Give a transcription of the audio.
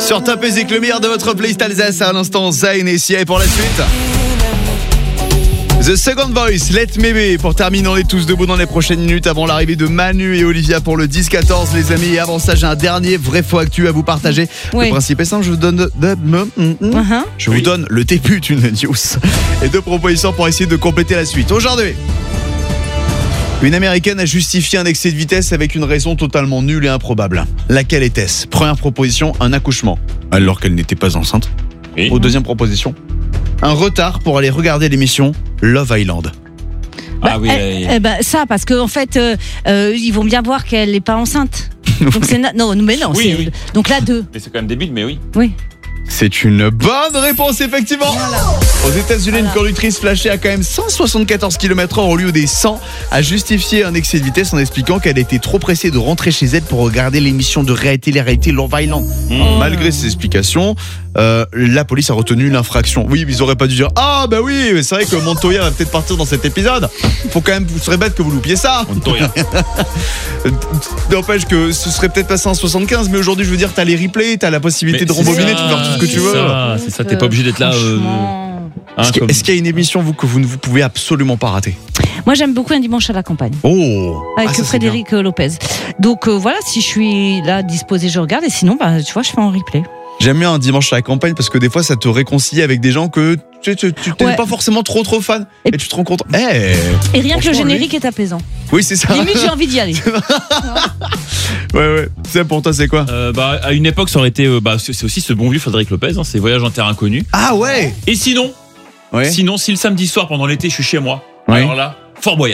Sur Top Music, le meilleur de votre playlist Alsace à l'instant, Zayn et Sia. Et pour la suite, The Second Voice, Let Me Be. Pour terminer, on est tous debout dans les prochaines minutes avant l'arrivée de Manu et Olivia pour le 10-14, les amis. Et avant ça, j'ai un dernier vrai faux actu à vous partager. Oui. Le principe est simple, je vous donne vous donne le début d'une news et deux propositions pour essayer de compléter la suite. Aujourd'hui, une Américaine a justifié un excès de vitesse avec une raison totalement nulle et improbable. Laquelle était-ce ? Première proposition, un accouchement, alors qu'elle n'était pas enceinte. Oui. Ou deuxième proposition, un retard pour aller regarder l'émission Love Island. Ah oui, ça, parce qu'en fait, ils vont bien voir qu'elle n'est pas enceinte. Donc c'est non, mais non. Oui, c'est... oui. Donc là, 2. Mais c'est quand même débile, mais oui. Oui. C'est une bonne réponse, effectivement. Voilà. Aux États-Unis, une conductrice flashée à quand même 174 km/h au lieu des 100 a justifié un excès de vitesse en expliquant qu'elle était trop pressée de rentrer chez elle pour regarder l'émission de réalité Love Island. Malgré ces explications, la police a retenu l'infraction. Oui, ils auraient pas dû dire ah bah oui, mais c'est vrai que Montoya va peut-être partir dans cet épisode. Faut quand même, vous serez bête que vous loupiez ça. Montoya. N'empêche que ce serait peut-être passé en 75, mais aujourd'hui, je veux dire, t'as les replays, t'as la possibilité de rembobiner, tu peux faire tout ce que tu veux. C'est ça, t'es pas obligé d'être là. Est-ce qu'il y a une émission que vous ne pouvez absolument pas rater ? Moi, j'aime beaucoup Un dimanche à la campagne. Oh, Avec ça, Frédéric Lopez. Donc voilà, si je suis là disposée, je regarde. Et sinon, tu vois, je fais en replay. J'aime bien Un dimanche à la campagne parce que des fois ça te réconcilie avec des gens que tu n'es pas forcément trop fan et tu te rends compte. Et rien que le générique est apaisant. Oui, c'est ça. Limite, j'ai envie d'y aller. Ouais. Ça pour toi, c'est quoi ? À une époque, ça aurait été. C'est aussi ce bon vieux Frédéric Lopez, c'est Voyage en terre inconnue. Ah ouais. Et sinon, Ouais. si le samedi soir pendant l'été, je suis chez moi, Ouais. alors là, Fort Boyard.